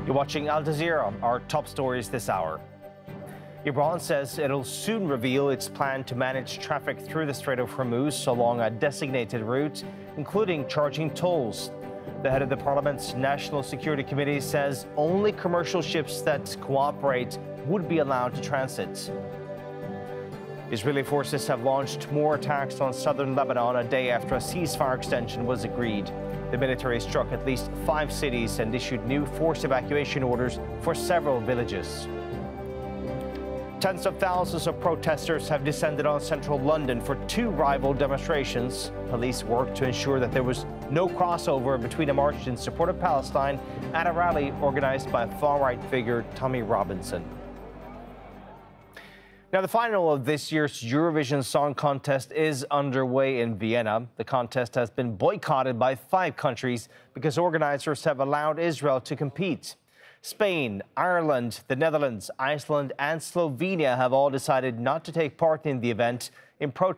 You're watching Al Jazeera, our top stories this hour. Iran says it'll soon reveal its plan to manage traffic through the Strait of Hormuz along a designated route, including charging tolls. The head of the Parliament's National Security Committee says only commercial ships that cooperate would be allowed to transit. Israeli forces have launched more attacks on southern Lebanon a day after a ceasefire extension was agreed. The military struck at least 5 cities and issued new forced evacuation orders for several villages. Tens of thousands of protesters have descended on central London for 2 rival demonstrations. Police worked to ensure that there was no crossover between a march in support of Palestine and a rally organized by far-right figure Tommy Robinson. Now, the final of this year's Eurovision Song Contest is underway in Vienna. The contest has been boycotted by 5 countries because organizers have allowed Israel to compete. Spain, Ireland, the Netherlands, Iceland and Slovenia have all decided not to take part in the event in protest